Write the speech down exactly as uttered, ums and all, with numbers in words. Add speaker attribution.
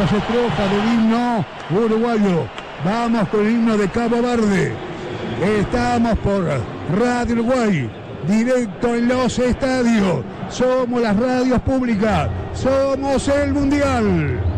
Speaker 1: dos estrofas del himno uruguayo. Vamos con el himno de Cabo Verde. Estamos por Radio Uruguay, directo en los estadios. Somos las radios públicas, somos el Mundial.